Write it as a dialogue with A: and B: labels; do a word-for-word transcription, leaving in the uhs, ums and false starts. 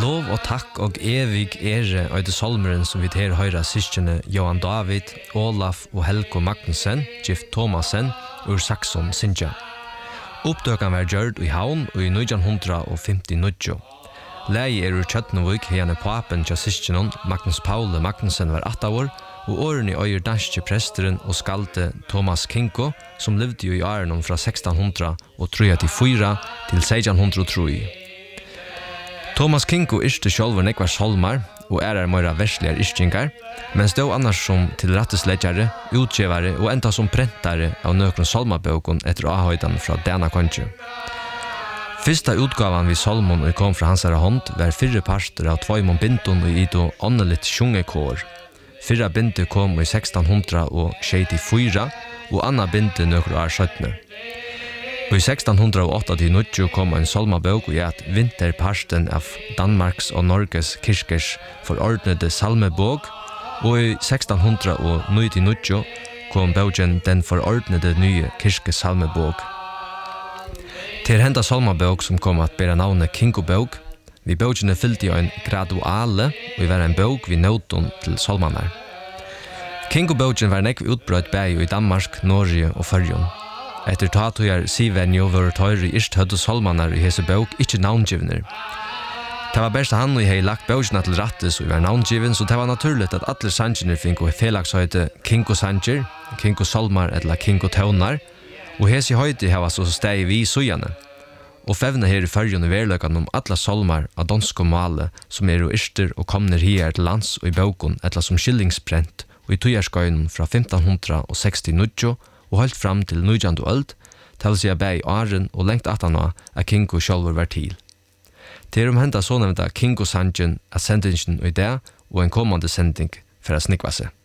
A: Lov og takk og evig ære av det salmeren som vi ter høyre syskjene Johan David, Olaf og Helko Magnussen, gift Thomasen, ur Saxon Sinja. Oppdøkken var gjørt i havn og i nitton femtionuggio. Leie er ur Kjøtnevik, henne papen til syskjenen Magnus Paule Magnussen var åtta år, og årene øyer danske presteren og skalte Thomas Kinko, som levde jo i årene fra sexton tretiofyra til sexton tre. Thomas Kinko yrste sjølver nekvar salmar, og er er møyra verslige yrkingar, men stod annars som tilrettesledgjare, utgjevare og enda som prentare av nøkron salmabøkon etter avhøydan fra Dana Konje. Fyrsta utgavan vi salmon og kom fra hans herre hånd var fyrre parster av tvoimon bindon og ido åndeligt sjungekår. Fyrra binde kom i sexton sjuttiofyra og anna binde nøkro år sjøttene. Og i sexton åttinuggio kom en salmabøk og at vinterparsten av Danmarks og Norges kirkers forordnede salmebøk, og i sexton nittionio kom bøken den forordnede nye kirke salmebøk. Til henda salmabøk som kom at bæra navnet Kinko-bøk, vi bøkene fylte jo en graduale, og vi var en bøk vi nåton til salmanar. Kinko-bøken var nekv utbrøtt bæg i Danmark, Norge og Førjun. Etter tatujar sivenjo var tøyre ist hødde salmanar i hese bøk ikkje navngivner. Det var best han og hei lagt bøkene til rattes og var navngiven, så det var naturligt at alle sanger finko i felagshøyde Kinko-sanger, Kinko-salmar eller Kinko-tøvnar, og hese høyde hava så steg vi i sujane. Og fevne her i Førjun i verløkan om alle salmar av dansk og male som er og ister og komner her til lands og i bøkon etla som skillingsprent og i tøyarskøyen fra femton sextionuggio og holdt fram til nittonde øld, til seg bæg åren og lengt atana at Kinko sjølver var til. Til om henda så nevnta Kinko-sangen er sendingen i det og en kommande sending for å snikva seg.